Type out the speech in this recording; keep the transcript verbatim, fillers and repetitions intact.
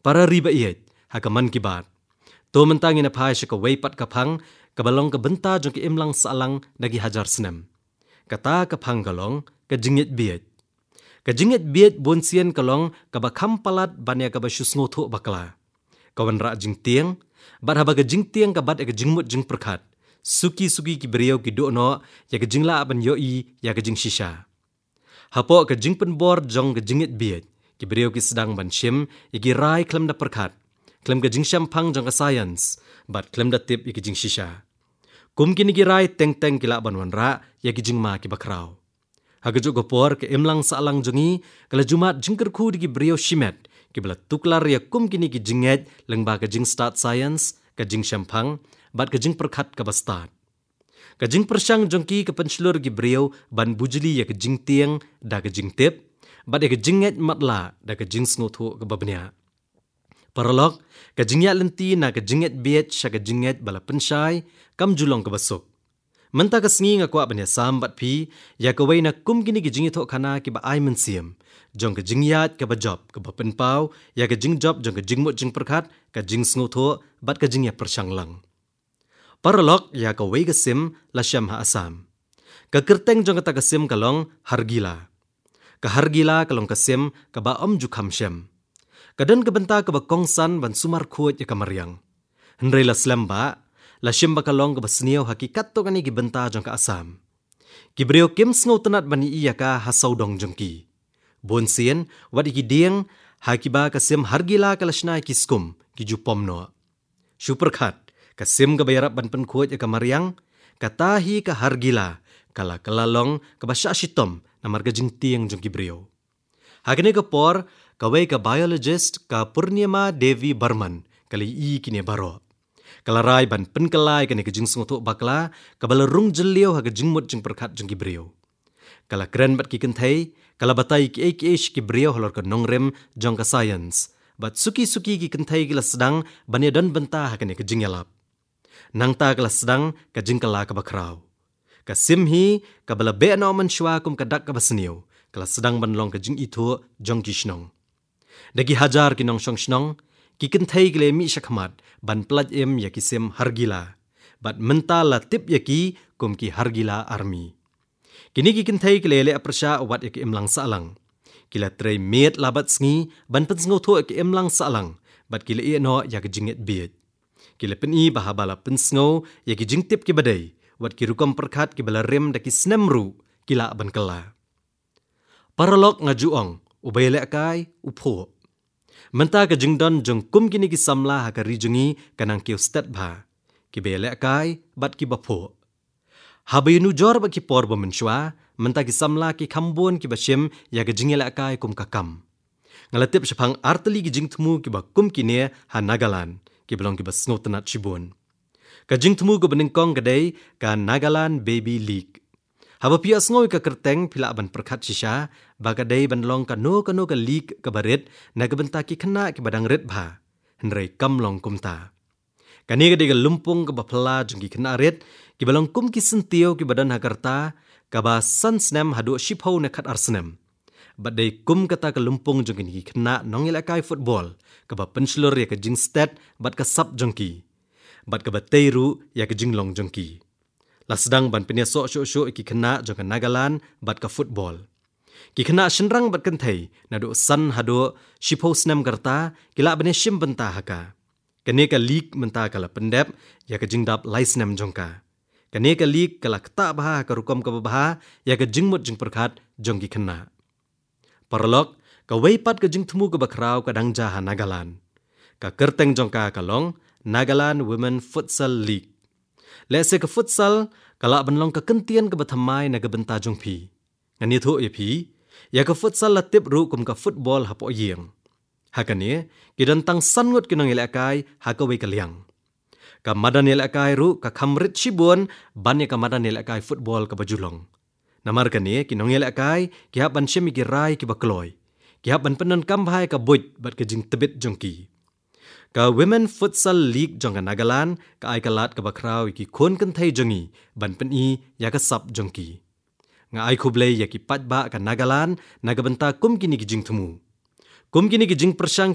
para riba iet hakaman kibat. To mentang ina pai syaka weipat kapang kabalong kabenta jong ki imlang salang dagi hajar senem. Kata kapang kalong kajingit biet. Kajingit biet bonsian kalong kabakam palat banya kabasyus ngoto bakla. Kawan ra jing tiang, bat haba kajing tiang kabat e kajingmut jing perkat. Suki-suki ki beriau ki dono ya kajingla aban yoi ya kajing shisha. Hapo kajing penbor jong kajingit biet. Ki beriau ki sedang ban shim iki rai klem da perkat. Klem kajing syampang jong ka science, bat klem da tip iki jing shisha. Kum kini girai teng-teng kila banwan ra ya kijing ma ki bakrau. Hagajuk gopor ke imlang salang jongi kala jumat jingker ku di brio shimet ki bala tuklar ya kum kini ki jinget lengba ka jing start science ka jing syampang bat ka jing perkat ka bastad. Ka jing persyang jongki ka penslur ki brio ban bujli ya ka jing tiang da ka jing tip bat ya ka jinget matla da ka jing sngotu ka babnya. Paralog, ka jingyat lenti na ka jinget biet sya ka jinget bala pensyai, kam julong ka basuk. Menta ka sengi nga kwa banya sambat pi, ya ka way na kum gini ka jingito kana ki ba ay mensiem. Jong ka jingyat ka ba job, ka ba penpaw, ya ka jing job jong ka jingmut jing perkat, ka jing snguto, bat ka jingyat persyang lang. Paralog, ya ka way ka sim, la syam ha asam. Ka kerteng jong ka ta ka sim kalong, hargila. Ka hargila kalong ka sim, ka ba om jukam syam. Kadan kebenta ke bakongsan ban sumar kuat ya kamariang. Henry la slamba, la shimba kalong ke basniaw hakikat to kani kibenta jong ka asam. Kibriyo kim sngaw tenat bani iya ka hasaw dong jongki. Bonsien, wad iki diang, hakiba kasim hargila kalasna kiskum, kijupom no. Superkat, kasim kabayarap ban penkuat ya kamariang, katahi ka hargila, kala kalalong kabasya sitom na margajing tiang jong kibriyo. Hakini kapor, kawai ka biologist ka Purnima Devi Barman kali i kini baro. Kalarai ban penkelai kani kejing sungotok bakla kabala rung jeliau ha kejing mut jeng perkat jeng kibriau. Kala keren bat ki kentai, kala batai ki ek ish kibriau halor ka nongrem jong ka science. Bat suki-suki ki kentai kila sedang banya dan benta ha kani kejing yalap. Nang ta kala sedang kejing kala ka bakrau. Ka simhi kabala be na oman shwa kum kadak ka basniaw. Kala sedang banlong kejing itu jong kishnong. Dagi hajar kinong syong shnong, kikentai gile mi syakmat, ban pelat em ya kisim hargila. Bat mental la tip ya ki, kum ki hargila army. Kini kikentai gile le apersya wat ya ki emlang saalang. Kila tray met labat sngi, ban pensngaw to ya ki emlang saalang, bat kila iya no ya ki jingit biet. Kila peni bahabala pensngaw ya ki jingtip ki badai, wat ki rukam perkat ki bala rem da ki snemru, kila ban kela. Paralog ngajuong, ubay le akai, upo. Menta ka jingdon jong kum kini ki samla ha ka rijungi kanang kiw stat bha. Ki bele kai bat ki bapo. Habayunu jor ba ki por ba menshwa, menta ki samla ki kambon ki bashim ya ka jingel kai kum kakam. Ngalatip syapang arteli ki jingtmu ki ba kum kini ha Nagaland, ki belong ki ba sngotanat shibun. Ka jingtmu ko beningkong kadai ka Nagaland Baby League. Haba pia sngoy ka kerteng pila ban perkat shisha, bagadai ban long ka no ka no ka leak ka barit, na kabenta ki kena ki badang rit bha, henry kam long kumta. Kani ka diga lumpung ka bapala jong ki kena rit, ki balong kum ki sentiyo ki badan hakarta, ka ba san snem hadu shipho na kat arsenem. Badai kum kata ka lumpung jong ki kena nong ilakai football, ka ba penslur ya ka jing stat, bat ka sap jong ki. Bat ka ba teiru ya ka jing long jong ki. La sedang ban penia sok syok-syok ki kena jong ka Nagaland bat ka football. Ki kena shenrang bat kentai na do san hado shipho snem karta kila bane shim benta haka. Kane ka league menta kala pendep ya ka jingdap lai snem jongka. Kane ka league kala kta baha ka rukom ka baha ya ka jingmut jing perkat jong ki kena. Paralog ka weipat ka jingtmu ka bakrau ka dangja ha Nagaland. Ka kerteng jongka kalong Nagaland Women Futsal League. Lese ke futsal, kala benlong ke kentian ke batamai na ke benta jong pi. Ngan itu ya pi, ya ke futsal la tip ru kum ke football hapo yeng. Hakane, kidan tang sangut kinong ilakai haka wei kaliang. Ka madan ilakai ru ka kamrit shibun, ban ya ka madan ilakai football ke bajulong. Namar kane, kinong ilakai, kihap ban syemi kirai ki bakloy. Kihap ban penan kambhai ka buit bat ke jing tebit jong ki. Ka Women Futsal League jong ka Nagaland, ka ay kalat ka bakraw iki kon kentay jongi, ban peni ya ka sap jongki. Nga ay kublay ya ki patba ka Nagaland, nagabenta kum kini ki jing tumu. Kum kini ki jing persyang